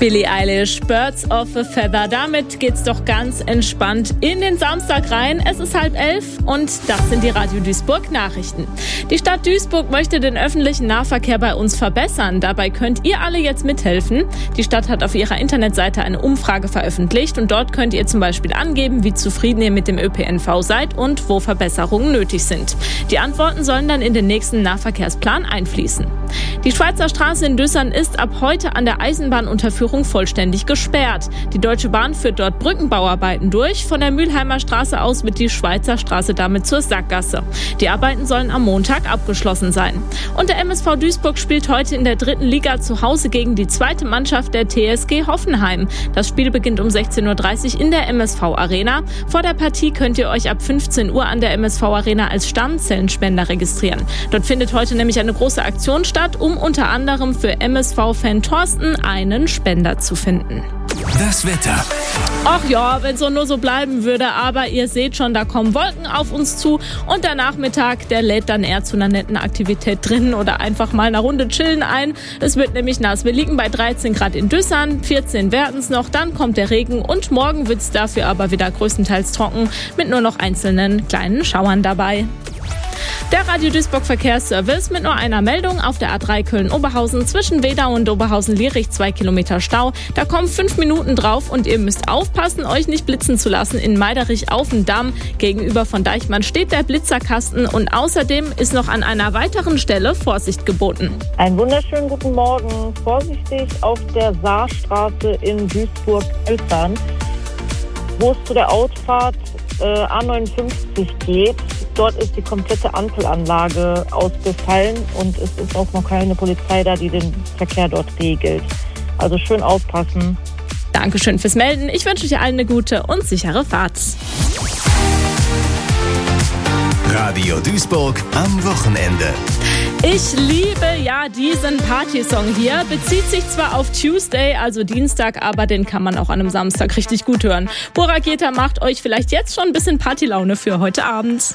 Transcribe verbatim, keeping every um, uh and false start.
Billie Eilish, Birds of a Feather. Damit geht's doch ganz entspannt in den Samstag rein. Es ist halb elf und das sind die Radio Duisburg Nachrichten. Die Stadt Duisburg möchte den öffentlichen Nahverkehr bei uns verbessern. Dabei könnt ihr alle jetzt mithelfen. Die Stadt hat auf ihrer Internetseite eine Umfrage veröffentlicht und dort könnt ihr zum Beispiel angeben, wie zufrieden ihr mit dem Ö P N V seid und wo Verbesserungen nötig sind. Die Antworten sollen dann in den nächsten Nahverkehrsplan einfließen. Die Schweizer Straße in Düssern ist ab heute an der Eisenbahnunterführung vollständig gesperrt. Die Deutsche Bahn führt dort Brückenbauarbeiten durch. Von der Mülheimer Straße aus wird die Schweizer Straße damit zur Sackgasse. Die Arbeiten sollen am Montag abgeschlossen sein. Und der M S V Duisburg spielt heute in der dritten Liga zu Hause gegen die zweite Mannschaft der T S G Hoffenheim. Das Spiel beginnt um sechzehn Uhr dreißig in der M S V Arena. Vor der Partie könnt ihr euch ab fünfzehn Uhr an der M S V Arena als Stammzellenspender registrieren. Dort findet heute nämlich eine große Aktion statt, um unter anderem für M S V-Fan Thorsten einen Spender zu finden. Das Wetter. Ach ja, wenn es so nur so bleiben würde, aber ihr seht schon, da kommen Wolken auf uns zu und der Nachmittag, der lädt dann eher zu einer netten Aktivität drin oder einfach mal eine Runde chillen ein. Es wird nämlich nass. Wir liegen bei dreizehn Grad in Düssern, vierzehn werden es noch, dann kommt der Regen und morgen wird es dafür aber wieder größtenteils trocken mit nur noch einzelnen kleinen Schauern dabei. Der Radio Duisburg Verkehrsservice mit nur einer Meldung auf der A drei Köln-Oberhausen zwischen Wedau und Oberhausen-Lierich zwei Kilometer Stau. Da kommen fünf Minuten drauf und ihr müsst aufpassen, euch nicht blitzen zu lassen. In Meiderich auf dem Damm gegenüber von Deichmann steht der Blitzerkasten und außerdem ist noch an einer weiteren Stelle Vorsicht geboten. Einen wunderschönen guten Morgen. Vorsichtig auf der Saarstraße in Duisburg-Eltern, wo es zu der Ausfahrt äh, A neunundfünfzig geht. Dort ist die komplette Ampelanlage ausgefallen und es ist auch noch keine Polizei da, die den Verkehr dort regelt. Also schön aufpassen. Dankeschön fürs Melden. Ich wünsche euch allen eine gute und sichere Fahrt. Radio Duisburg am Wochenende. Ich liebe ja diesen Partysong hier. Bezieht sich zwar auf Tuesday, also Dienstag, aber den kann man auch an einem Samstag richtig gut hören. Burra Geta macht euch vielleicht jetzt schon ein bisschen Partylaune für heute Abend.